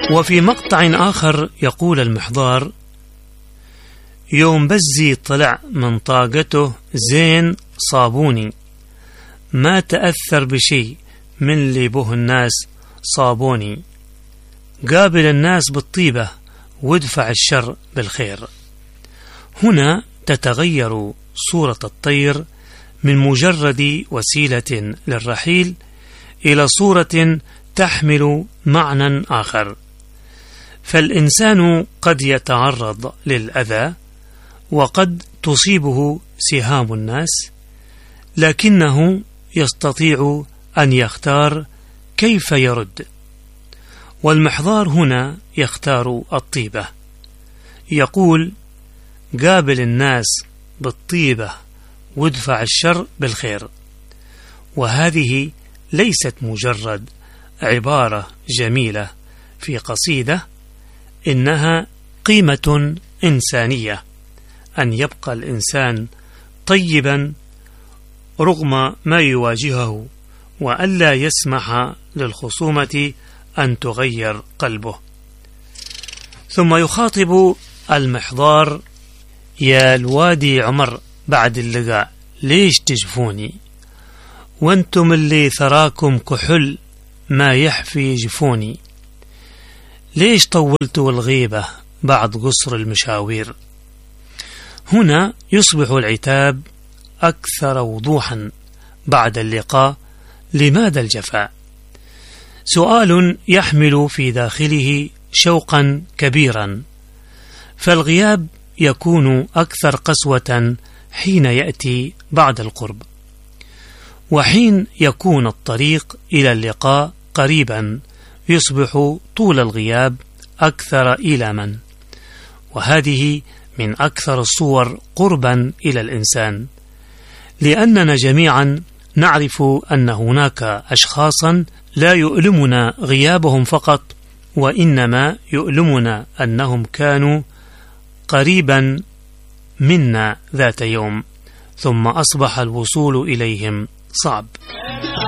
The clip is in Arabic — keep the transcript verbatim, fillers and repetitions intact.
وفي مقطع آخر يقول المحضار: يوم بزي طلع من طاقته زين صابوني، ما تأثر بشي من اللي به الناس صابوني، قابل الناس بالطيبة وادفع الشر بالخير. هنا تتغير صورة الطير من مجرد وسيلة للرحيل إلى صورة تحمل معنى آخر، فالإنسان قد يتعرض للأذى وقد تصيبه سهام الناس، لكنه يستطيع أن يختار كيف يرد. والمحضار هنا يختار الطيبة، يقول: قابل الناس بالطيبة وادفع الشر بالخير. وهذه ليست مجرد عبارة جميلة في قصيدة، إنها قيمة إنسانية، أن يبقى الإنسان طيبا رغم ما يواجهه، وألا يسمح للخصومة أن تغير قلبه. ثم يخاطب المحضار: يا الوادي عمر بعد اللقاء ليش تجفوني، وانتم اللي ثراكم كحل ما يحفي جفوني، ليش طولتوا الغيبة بعد قصر المشاوير. هنا يصبح العتاب أكثر وضوحا بعد اللقاء. لماذا الجفاء؟ سؤال يحمل في داخله شوقا كبيرا، فالغياب يكون أكثر قسوة حين يأتي بعد القرب، وحين يكون الطريق إلى اللقاء قريبا يصبح طول الغياب أكثر إيلاما، وهذه من أكثر الصور قربا إلى الإنسان، لأننا جميعا نعرف أن هناك أشخاصا لا يؤلمنا غيابهم فقط، وإنما يؤلمنا أنهم كانوا قريبا منا ذات يوم ثم أصبح الوصول إليهم صعب.